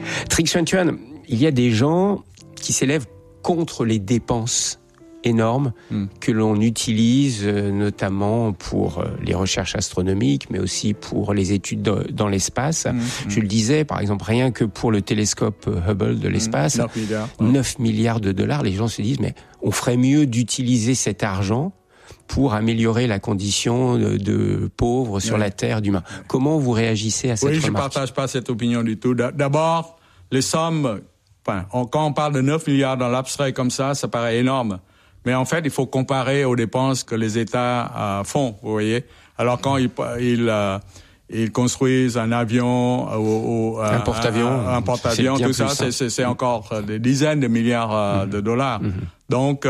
Trịnh Xuân Thuan, il y a des gens qui s'élèvent contre les dépenses énormes que l'on utilise notamment pour les recherches astronomiques, mais aussi pour les études dans l'espace. Je le disais, par exemple, rien que pour le télescope Hubble de l'espace, 9 milliards de dollars, les gens se disent, mais on ferait mieux d'utiliser cet argent pour améliorer la condition de pauvres sur la Terre d'humains. Comment vous réagissez à cette remarque? Oui, je ne partage pas cette opinion du tout. D'abord, les sommes, quand on parle de 9 milliards dans l'abstrait comme ça paraît énorme. Mais en fait, il faut comparer aux dépenses que les États font, vous voyez. Alors quand ils construisent un avion ou un porte-avions, tout ça, c'est encore des dizaines de milliards de dollars. Donc,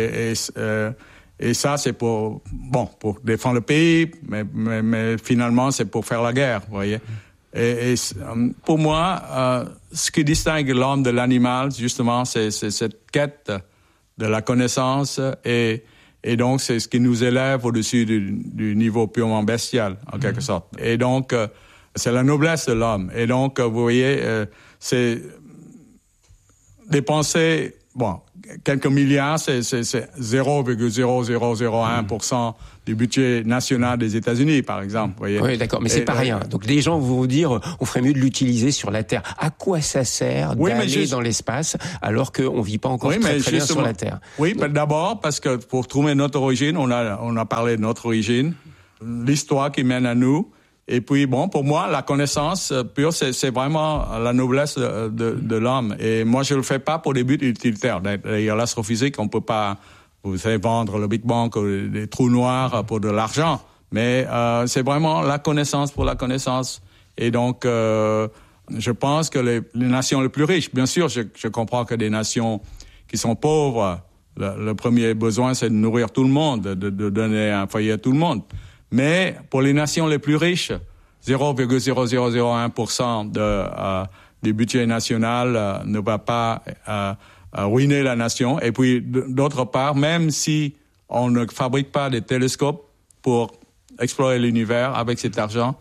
et ça, c'est pour défendre le pays, mais finalement, c'est pour faire la guerre, vous voyez. Et pour moi, ce qui distingue l'homme de l'animal, justement, c'est cette quête de la connaissance et donc c'est ce qui nous élève au-dessus du niveau purement bestial, en quelque sorte. Et donc, c'est la noblesse de l'homme. Et donc, vous voyez, c'est dépenser, quelques milliards, c'est 0,0001% du budget national des États-Unis, par exemple. Voyez. Oui, d'accord, mais c'est pas rien. Donc les gens vont vous dire, on ferait mieux de l'utiliser sur la Terre. À quoi ça sert d'aller dans l'espace alors qu'on vit pas encore très bien sur la Terre? Oui, mais d'abord parce que pour trouver notre origine, on a parlé de notre origine, l'histoire qui mène à nous. Et puis, pour moi, la connaissance pure, c'est vraiment la noblesse de l'homme. Et moi, je le fais pas pour des buts utilitaires. D'ailleurs, l'astrophysique, on peut pas, vous savez, vendre le Big Bang ou des trous noirs pour de l'argent. Mais c'est vraiment la connaissance pour la connaissance. Et donc, je pense que les nations les plus riches, bien sûr, je comprends que des nations qui sont pauvres, le premier besoin, c'est de nourrir tout le monde, de donner un foyer à tout le monde. Mais pour les nations les plus riches, 0,0001% du budget national ne va pas ruiner la nation. Et puis, d'autre part, même si on ne fabrique pas des télescopes pour explorer l'univers avec cet argent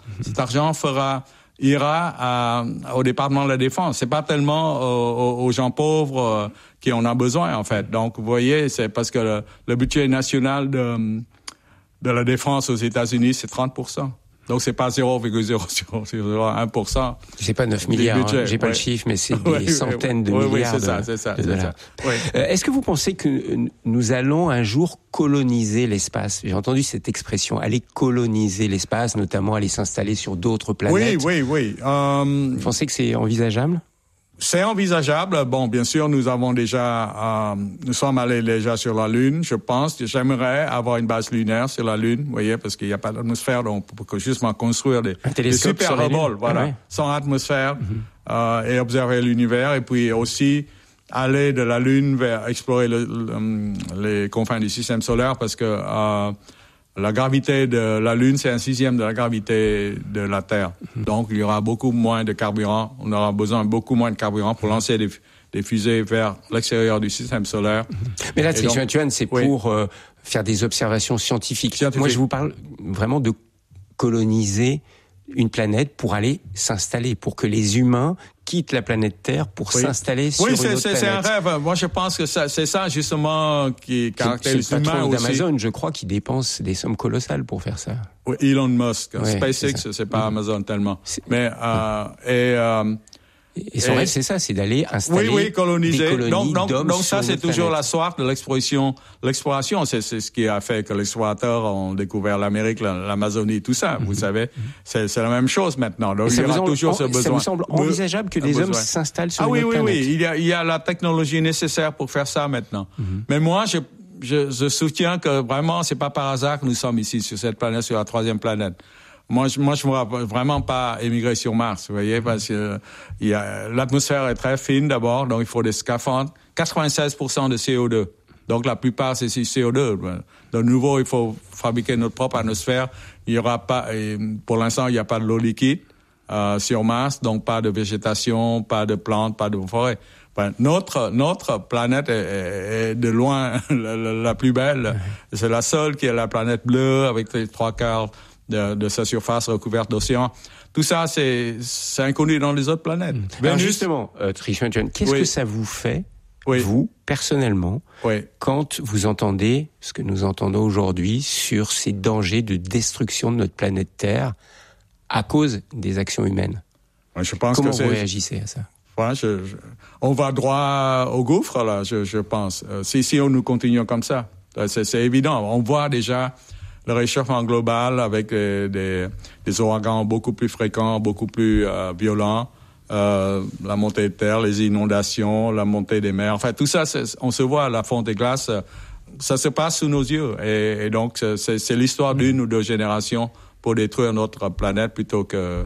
ira au département de la défense. C'est pas tellement aux gens pauvres qui en ont besoin, en fait. Donc, vous voyez, c'est parce que le budget national de la défense aux États-Unis, c'est 30%. Donc, c'est pas 0,0001%. C'est pas 9 milliards, j'ai pas le chiffre, mais c'est des centaines de milliards c'est ça. Oui. Est-ce que vous pensez que nous allons un jour coloniser l'espace? J'ai entendu cette expression, aller coloniser l'espace, notamment aller s'installer sur d'autres planètes. Oui. Vous pensez que c'est envisageable? C'est envisageable. Bon, bien sûr, nous sommes allés déjà sur la Lune, je pense. J'aimerais avoir une base lunaire sur la Lune, vous voyez, parce qu'il n'y a pas d'atmosphère, donc on peut justement construire des super robots, sans atmosphère, et observer l'univers, et puis aussi aller de la Lune vers explorer les confins du système solaire, parce que la gravité de la Lune, c'est 1/6 de la gravité de la Terre. Donc, il y aura beaucoup moins de carburant. On aura besoin de beaucoup moins de carburant pour lancer des fusées vers l'extérieur du système solaire. Mais là, Trịnh Xuân Thuan, c'est pour faire des observations scientifiques. Moi, je vous parle vraiment de coloniser une planète pour aller s'installer, pour que les humains quittent la planète Terre pour s'installer sur une autre planète. Oui, c'est un rêve. Moi, je pense que c'est ça, justement, qui caractérise l'humain aussi. C'est le patron d'Amazon, je crois, qui dépense des sommes colossales pour faire ça. Oui, Elon Musk. SpaceX, c'est pas Amazon tellement. Mais, et son rêve, c'est ça, c'est d'aller installer coloniser. Des colonies d'hommes. Donc ça, c'est toujours la soif de l'exploration. L'exploration, c'est ce qui a fait que les explorateurs ont découvert l'Amérique, l'Amazonie, tout ça. Vous savez, c'est la même chose maintenant. Donc, il y aura toujours ce besoin. Ça vous semble envisageable que des hommes s'installent sur une autre planète? Oui. Il y a la technologie nécessaire pour faire ça maintenant. Mais moi, je soutiens que vraiment, c'est pas par hasard que nous sommes ici sur cette planète, sur la 3e planète. Moi, je ne vois vraiment pas émigrer sur Mars, vous voyez, parce que l'atmosphère est très fine d'abord, donc il faut des scaphandres. 96% de CO2. Donc, la plupart, c'est CO2. De nouveau, il faut fabriquer notre propre atmosphère. Il y aura pas, pour l'instant, il n'y a pas de l'eau liquide, sur Mars, donc pas de végétation, pas de plantes, pas de forêt. Notre planète est de loin la plus belle. C'est la seule qui est la planète bleue avec les 3/4 de sa surface recouverte d'océans. Tout ça, c'est inconnu dans les autres planètes. Alors justement, Tristan John, qu'est-ce que ça vous fait, vous, personnellement, quand vous entendez ce que nous entendons aujourd'hui sur ces dangers de destruction de notre planète Terre à cause des actions humaines? Je pense Comment vous réagissez à ça? On va droit au gouffre, là, je pense. Si nous continuons comme ça, c'est évident. On voit déjà le réchauffement global avec des ouragans beaucoup plus fréquents, beaucoup plus violents, la montée de terre, les inondations, la montée des mers. Enfin, tout ça, on se voit à la fonte des glaces. Ça se passe sous nos yeux. Et donc, c'est l'histoire d'une ou deux générations pour détruire notre planète plutôt que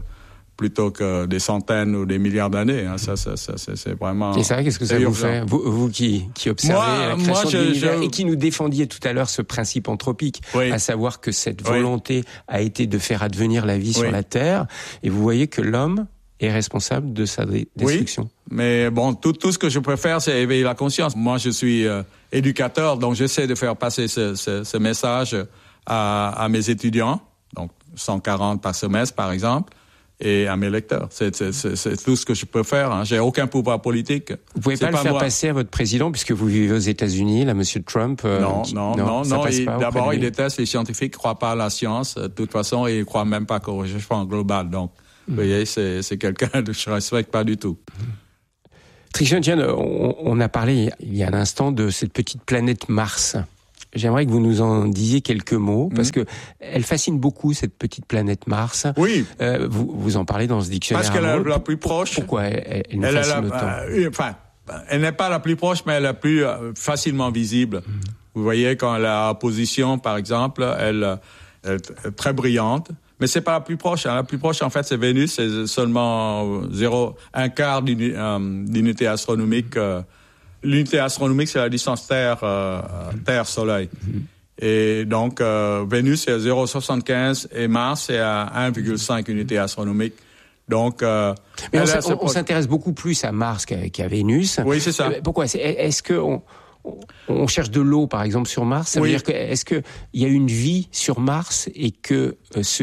des centaines ou des milliards d'années. Ça, c'est vraiment... Et ça, qu'est-ce que ça vous fait, vous qui observez la création de l'univers et qui nous défendiez tout à l'heure ce principe anthropique, à savoir que cette volonté a été de faire advenir la vie sur la Terre, et vous voyez que l'homme est responsable de sa destruction. Oui, mais bon, tout ce que je peux faire, c'est éveiller la conscience. Moi, je suis éducateur, donc j'essaie de faire passer ce message à mes étudiants, donc 140 par semestre, par exemple, et à mes lecteurs. C'est tout ce que je peux faire. J'ai aucun pouvoir politique. Vous pouvez pas le faire passer à votre président puisque vous vivez aux États-Unis, là, Monsieur Trump. Non. D'abord, il déteste les scientifiques, ne croit pas à la science. De toute façon, il ne croit même pas qu'au réchauffement global. Donc, vous voyez, c'est quelqu'un que je respecte pas du tout. Tristan John, on a parlé il y a un instant de cette petite planète Mars. J'aimerais que vous nous en disiez quelques mots, parce que elle fascine beaucoup, cette petite planète Mars. Oui. Vous en parlez dans ce dictionnaire. Parce qu'elle est la plus proche. Pourquoi elle nous fascine autant? Elle n'est pas la plus proche, mais elle est la plus facilement visible. Vous voyez, quand elle est en position, par exemple, elle est très brillante. Mais c'est pas la plus proche. La plus proche, en fait, c'est Vénus. C'est seulement un quart d'unité astronomique. L'unité astronomique, c'est la distance Terre-Soleil. Et donc, Vénus est à 0,75 et Mars est à 1,5 unité astronomique. Donc, mais on s'intéresse beaucoup plus à Mars qu'à Vénus. Oui, c'est ça. Pourquoi? Est-ce que on cherche de l'eau, par exemple, sur Mars? Ça veut dire est-ce qu'il y a une vie sur Mars et que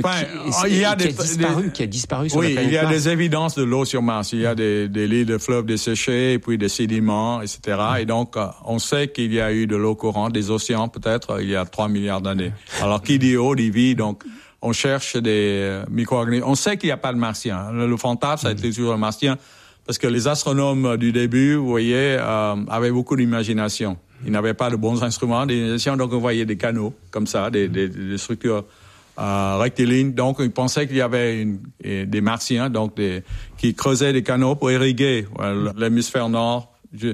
qui a disparu sur la planète Mars? Oui, il y a des évidences de l'eau sur Mars. Il y a des lits de fleuves desséchés, et puis des sédiments, etc. Et donc, on sait qu'il y a eu de l'eau courante, des océans peut-être, il y a 3 milliards d'années. Alors, qui dit eau, dit vie, donc on cherche des micro-organismes. On sait qu'il n'y a pas de martiens. Le fantasme, ça a été toujours le martien. Parce que les astronomes du début, vous voyez, avaient beaucoup d'imagination. Ils n'avaient pas de bons instruments d'imagination, donc on voyait des canaux comme ça, des structures rectilignes. Donc ils pensaient qu'il y avait des martiens, donc qui creusaient des canaux pour irriguer l'hémisphère nord.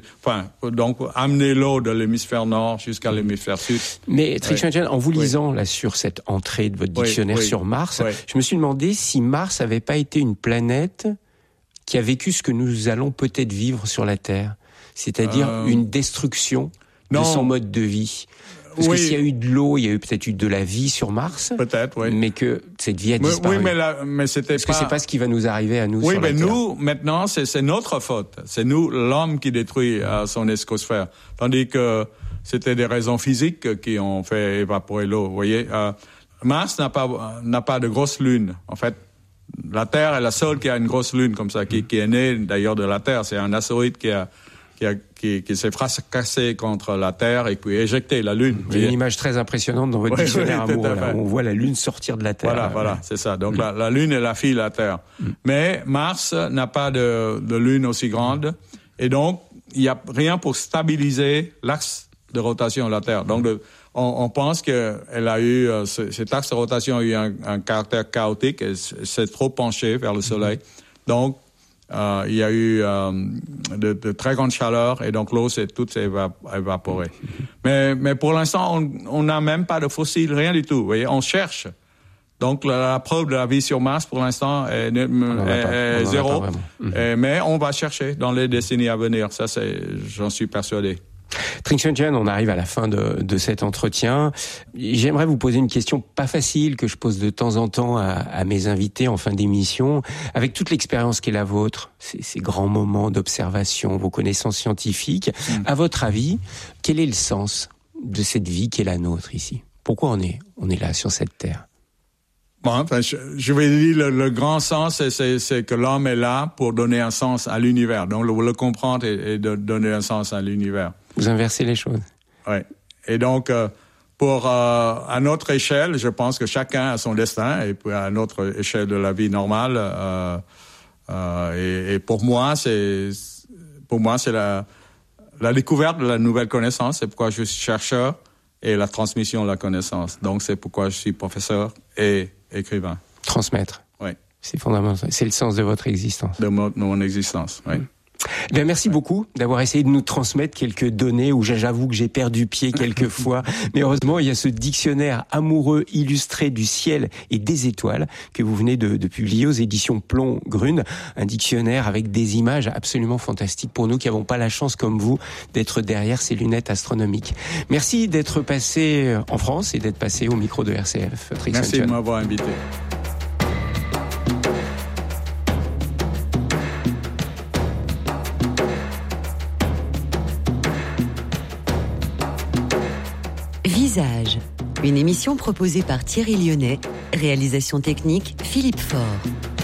Donc amener l'eau de l'hémisphère nord jusqu'à l'hémisphère sud. Mais Tristan John, en vous lisant là sur cette entrée de votre dictionnaire sur Mars, je me suis demandé si Mars n'avait pas été une planète qui a vécu ce que nous allons peut-être vivre sur la Terre, c'est-à-dire une destruction de son mode de vie. Parce que s'il y a eu de l'eau, il y a peut-être eu de la vie sur Mars. Peut-être, oui. Mais que cette vie a disparu. Oui, mais c'était Parce que c'est pas ce qui va nous arriver à nous sur la Terre. Oui, mais nous, maintenant, c'est notre faute. C'est nous, l'homme, qui détruit son éscosphère. Tandis que c'était des raisons physiques qui ont fait évaporer l'eau. Vous voyez, Mars n'a pas de grosse lune. En fait, la Terre est la seule qui a une grosse lune comme ça, qui est née d'ailleurs de la Terre. C'est un astéroïde qui s'est fracassé contre la Terre et puis éjecté la Lune. Il y a une image très impressionnante dans votre dictionnaire amoureux, là, où on voit la Lune sortir de la Terre. Voilà, c'est ça. Donc la Lune est la fille de la Terre. Mais Mars n'a pas de Lune aussi grande et donc il n'y a rien pour stabiliser l'axe de rotation de la Terre. Donc on pense qu'elle a eu, cet axe de rotation a eu un caractère chaotique, et s'est trop penché vers le Soleil. Donc, il y a eu de très grandes chaleurs, et donc l'eau s'est toute évaporée. Mais pour l'instant, on n'a même pas de fossiles, rien du tout. Vous voyez, on cherche. Donc, la preuve de la vie sur Mars, pour l'instant, est zéro. Mais on va chercher dans les décennies à venir. Ça, j'en suis persuadé. Tristan John, on arrive à la fin de cet entretien. J'aimerais vous poser une question pas facile que je pose de temps en temps à mes invités en fin d'émission. Avec toute l'expérience qui est la vôtre, ces grands moments d'observation, vos connaissances scientifiques, à votre avis, quel est le sens de cette vie qui est la nôtre ici? Pourquoi on est là sur cette terre? Bon, enfin, je vais dire le grand sens, c'est que l'homme est là pour donner un sens à l'univers. Donc le comprendre et de donner un sens à l'univers. Vous inversez les choses. Oui. Et donc à notre échelle, je pense que chacun a son destin et à notre échelle de la vie normale. Et pour moi, c'est la découverte de la nouvelle connaissance. C'est pourquoi je suis chercheur et la transmission de la connaissance. Donc c'est pourquoi je suis professeur et écrivain. Transmettre. Oui. C'est fondamental. C'est le sens de votre existence. De mon existence, oui. Bien, merci beaucoup d'avoir essayé de nous transmettre quelques données où j'avoue que j'ai perdu pied quelques fois. Mais heureusement, il y a ce dictionnaire amoureux illustré du ciel et des étoiles que vous venez de publier aux éditions Plomb-Grune. Un dictionnaire avec des images absolument fantastiques pour nous qui n'avons pas la chance, comme vous, d'être derrière ces lunettes astronomiques. Merci d'être passé en France et d'être passé au micro de RCF. Merci de m'avoir invité. Visage, une émission proposée par Thierry Lyonnais, réalisation technique Philippe Faure.